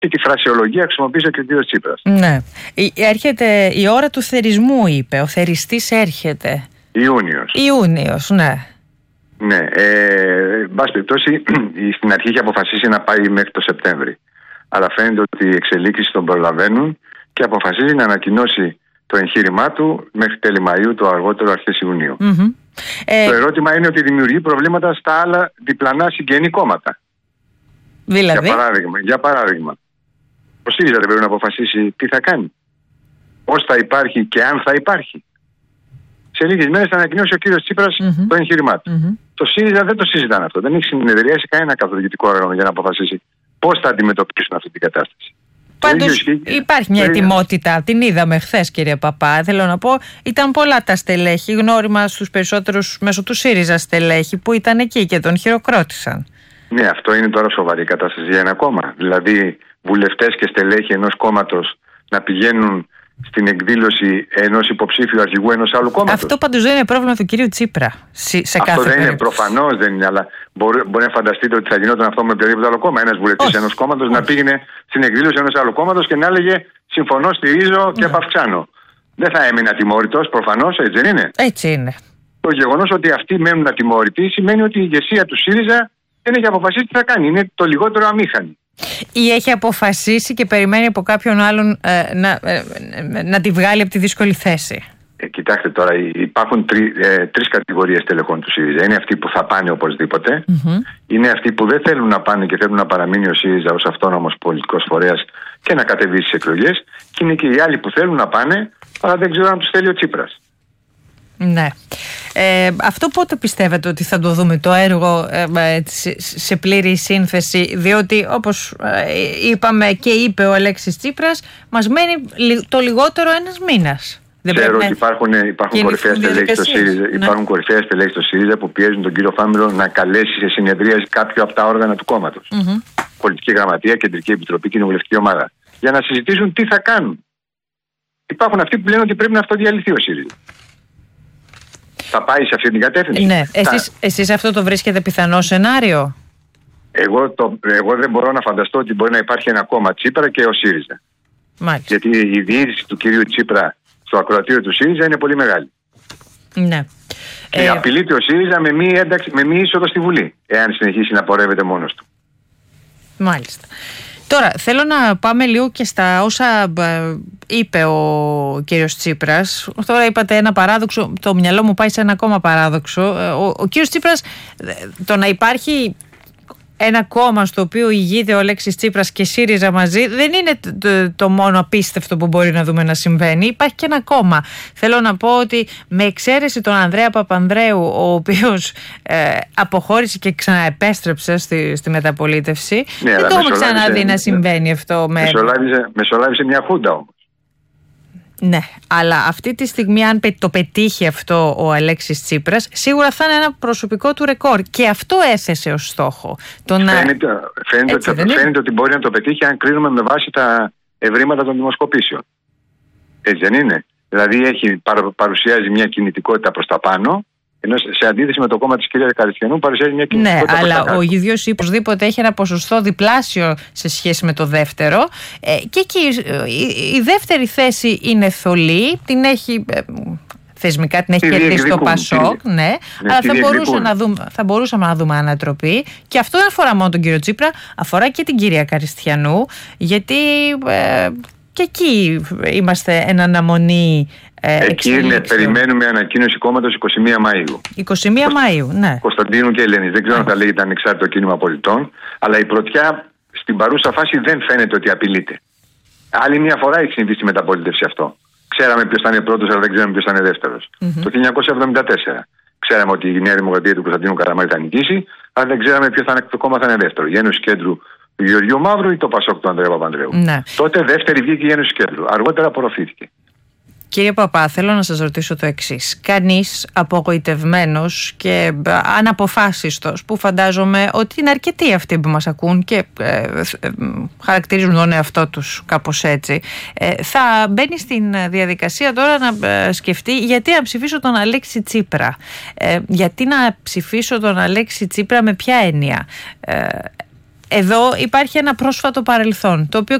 και τη φρασιολογία χρησιμοποίησε και ο κ. Τσίπρας. Ναι. Έρχεται η ώρα του θερισμού, είπε. Ο θεριστής έρχεται. Ιούνιος, ναι. Ναι. Εν πάση περιπτώσει, στην αρχή είχε αποφασίσει να πάει μέχρι το Σεπτέμβρη. Αλλά φαίνεται ότι οι εξελίξεις τον προλαβαίνουν και αποφασίζει να ανακοινώσει το εγχείρημά του μέχρι τέλη Μαΐου, το αργότερο αρχές Ιουνίου. Το ερώτημα είναι ότι δημιουργεί προβλήματα στα άλλα διπλανά συγγενή κόμματα. Δηλαδή? Για παράδειγμα, ο ΣΥΡΙΖΑ δεν πρέπει να αποφασίσει τι θα κάνει, πώς θα υπάρχει και αν θα υπάρχει. Σε λίγες μέρες θα ανακοινώσει ο κύριος Τσίπρας το εγχείρημά του. Το ΣΥΡΙΖΑ δεν το συζητάνε αυτό. Δεν έχει συνεδριάσει κανένα καθοδηγητικό όργανο για να αποφασίσει πώς θα αντιμετωπίσουν αυτή την κατάσταση. Πάντως υπάρχει μια ετοιμότητα. Την είδαμε χθες, κύριε Παπά. Θέλω να πω, ήταν πολλά τα στελέχη. Γνώριμα στους περισσότερους μέσω του ΣΥΡΙΖΑ στελέχη που ήταν εκεί και τον χειροκρότησαν. Ναι, αυτό είναι τώρα σοβαρή κατάσταση για ένα κόμμα. Δηλαδή, βουλευτές και στελέχη ενός κόμματος να πηγαίνουν στην εκδήλωση ενός υποψήφιου αρχηγού ενός άλλου κόμματος. Αυτό πάντως δεν είναι πρόβλημα του κυρίου Τσίπρα. Αυτό δεν είναι, προφανώς δεν είναι, αλλά μπορεί να φανταστείτε ότι θα γινόταν αυτό με οποιοδήποτε άλλο κόμμα. Ένας βουλευτής ενός κόμματος να πήγαινε στην εκδήλωση ενός άλλου κόμματος και να έλεγε συμφωνώ, στηρίζω και επαυξάνω. Δεν θα έμεινε ατιμόρυτος, προφανώς, έτσι δεν είναι? Έτσι είναι. Το γεγονός ότι αυτοί μένουν ατιμόρυτοι σημαίνει ότι η ηγεσία του ΣΥΡΙΖΑ δεν έχει αποφασίσει τι θα κάνει. Είναι το λιγότερο αμήχανη. Ή έχει αποφασίσει και περιμένει από κάποιον άλλον να τη βγάλει από τη δύσκολη θέση. Κοιτάξτε τώρα, υπάρχουν τρεις κατηγορίες τελεχών του ΣΥΡΙΖΑ. Είναι αυτοί που θα πάνε οπωσδήποτε. Είναι αυτοί που δεν θέλουν να πάνε και θέλουν να παραμείνει ο ΣΥΡΙΖΑ ως αυτόνομος πολιτικός φορέας και να κατεβεί στις εκλογές. Και είναι και οι άλλοι που θέλουν να πάνε, αλλά δεν ξέρω αν τους θέλει ο Τσίπρας. Ναι. Αυτό πότε πιστεύετε ότι θα το δούμε το έργο σε πλήρη σύνθεση? Διότι όπως είπαμε και είπε ο Αλέξης Τσίπρας, μας μένει το λιγότερο ένας μήνας. Ξέρω ότι υπάρχουν κορυφαία στελέχη στο ΣΥΡΙΖΑ. Υπάρχουν κορυφαία στελέχη στο ΣΥΡΙΖΑ που πιέζουν τον κύριο Φάμιλο να καλέσει σε συνεδρίαση κάποιο από τα όργανα του κόμματος. Πολιτική Γραμματεία, Κεντρική Επιτροπή, Κοινοβουλευτική Ομάδα. Για να συζητήσουν τι θα κάνουν. Υπάρχουν αυτοί που λένε ότι πρέπει να αυτοδιαλυθεί ο ΣΥΡΙΖΑ. Θα πάει σε αυτή την κατεύθυνση. Ναι. Εσείς αυτό το βρίσκετε πιθανό σενάριο? Εγώ δεν μπορώ να φανταστώ ότι μπορεί να υπάρχει ένα κόμμα Τσίπρα και ο ΣΥΡΙΖΑ. Μάλιστα. Γιατί η διείσδυση του κυρίου Τσίπρα στο ακροατήριο του ΣΥΡΙΖΑ είναι πολύ μεγάλη. Ναι. Και απειλείται ο ΣΥΡΙΖΑ με μη είσοδο στη Βουλή, εάν συνεχίσει να πορεύεται μόνος του. Μάλιστα. Τώρα, θέλω να πάμε λίγο και στα όσα είπε ο κύριος Τσίπρας. Τώρα είπατε ένα παράδοξο, το μυαλό μου πάει σε ένα ακόμα παράδοξο. Ο κύριος Τσίπρας, το να υπάρχει ένα κόμμα στο οποίο ηγείται ο Αλέξης Τσίπρας και ΣΥΡΙΖΑ μαζί, δεν είναι το μόνο απίστευτο που μπορεί να δούμε να συμβαίνει. Υπάρχει και ένα κόμμα. Θέλω να πω ότι με εξαίρεση τον Ανδρέα Παπανδρέου, ο οποίος αποχώρησε και ξαναεπέστρεψε στη μεταπολίτευση, ναι, δεν το έχουμε ξαναδεί να συμβαίνει αυτό. Μεσολάβησε μια χούντα όμως. Ναι, αλλά αυτή τη στιγμή αν το πετύχει αυτό ο Αλέξης Τσίπρας, σίγουρα θα είναι ένα προσωπικό του ρεκόρ και αυτό έθεσε ως στόχο. Φαίνεται ότι μπορεί να το πετύχει αν κρίνουμε με βάση τα ευρήματα των δημοσκοπήσεων. Έτσι δεν είναι? Δηλαδή παρουσιάζει μια κινητικότητα προς τα πάνω, ενώ σε αντίθεση με το κόμμα της κυρίας Καριστιανού παρουσιάζει μια κινητικότητα προς τα κάτω. Αλλά ο ίδιος οπωσδήποτε έχει ένα ποσοστό διπλάσιο σε σχέση με το δεύτερο και εκεί η δεύτερη θέση είναι θολή, την έχει θεσμικά την έχει κερδίσει το ΠΑΣΟΚ, ναι, αλλά θα μπορούσαμε να δούμε ανατροπή και αυτό δεν αφορά μόνο τον κύριο Τσίπρα, αφορά και την κυρία Καριστιανού, γιατί και εκεί είμαστε εν αναμονή. Εκεί περιμένουμε ανακοίνωση κόμματος 21 Μαΐου. 21 Μαΐου, ναι. Κωνσταντίνου και Ελένης. Δεν ξέρω αν θα λέγεται ανεξάρτητο κίνημα πολιτών, αλλά η πρωτιά στην παρούσα φάση δεν φαίνεται ότι απειλείται. Άλλη μια φορά έχει συμβεί στη μεταπολίτευση αυτό. Ξέραμε ποιος θα είναι πρώτος, αλλά δεν ξέραμε ποιος θα είναι δεύτερος. Το 1974. Ξέραμε ότι η Νέα Δημοκρατία του Κωνσταντίνου Καραμαλή θα νικήσει, αλλά δεν ξέραμε ποιο κόμμα θα είναι δεύτερο. Η Ένωση Κέντρου του Γεωργίου Μαύρου ή το ΠΑΣΟΚ του Ανδρέα Παπανδρέου. Ναι. Τότε δεύτερη βγήκε η Ένωση Κέντρου. Αργότερα απορροφήθηκε. Κύριε Παπά, θέλω να σας ρωτήσω το εξής. Κανείς απογοητευμένος και αναποφάσιστος, που φαντάζομαι ότι είναι αρκετοί αυτοί που μας ακούν και χαρακτηρίζουν τον εαυτό τους κάπως έτσι, θα μπαίνει στην διαδικασία τώρα να σκεφτεί γιατί να ψηφίσω τον Αλέξη Τσίπρα. Γιατί να ψηφίσω τον Αλέξη Τσίπρα, με ποια έννοια? Εδώ υπάρχει ένα πρόσφατο παρελθόν, το οποίο